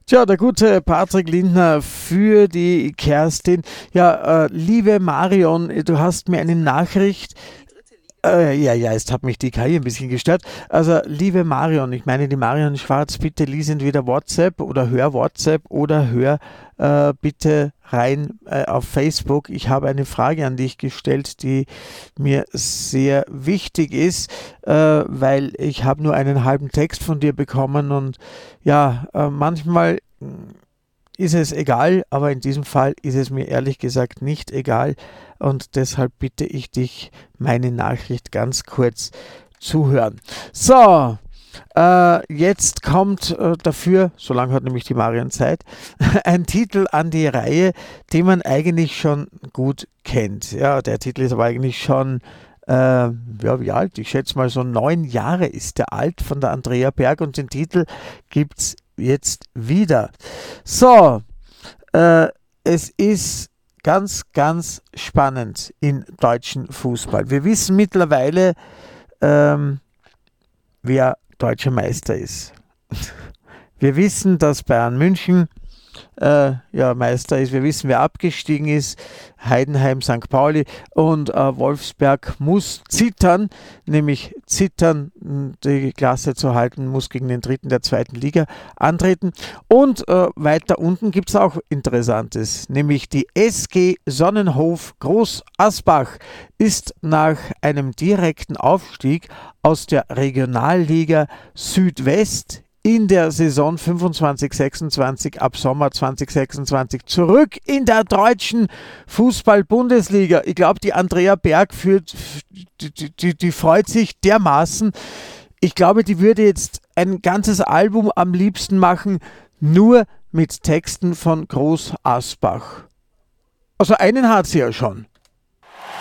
Tja, der gute Patrick Lindner für die Kerstin. Ja, liebe Marion, du hast mir eine Nachricht. Ja, jetzt hat mich die KI ein bisschen gestört. Also, liebe Marion, ich meine die Marion Schwarz, bitte lies entweder WhatsApp oder hör WhatsApp oder hör bitte rein auf Facebook. Ich habe eine Frage an dich gestellt, die mir sehr wichtig ist, weil ich habe nur einen halben Text von dir bekommen und ja, manchmal ist es egal, aber in diesem Fall ist es mir ehrlich gesagt nicht egal und deshalb bitte ich dich, meine Nachricht ganz kurz zuhören. So, jetzt kommt dafür, so lange hat nämlich die Marion Zeit, ein Titel an die Reihe, den man eigentlich schon gut kennt. Ja, der Titel ist aber eigentlich schon, ja, wie alt? Ich schätze mal so 9 Jahre ist der alt von der Andrea Berg und den Titel gibt es jetzt wieder. So, es ist ganz, ganz spannend im deutschen Fußball. Wir wissen mittlerweile, ähm, wer deutscher Meister ist. Wir wissen, dass Bayern München ja, Meister ist. Wir wissen, wer abgestiegen ist. Heidenheim, St. Pauli und Wolfsberg muss zittern, nämlich zittern, die Klasse zu halten, muss gegen den Dritten der zweiten Liga antreten. Und weiter unten gibt es auch Interessantes, nämlich die SG Sonnenhof Groß Asbach ist nach einem direkten Aufstieg aus der Regionalliga Südwest in der Saison 25-26 ab Sommer 2026 zurück in der deutschen Fußball-Bundesliga. Ich glaube, die Andrea Berg die freut sich dermaßen. Ich glaube, die würde jetzt ein ganzes Album am liebsten machen, nur mit Texten von Groß Asbach. Also einen hat sie ja schon.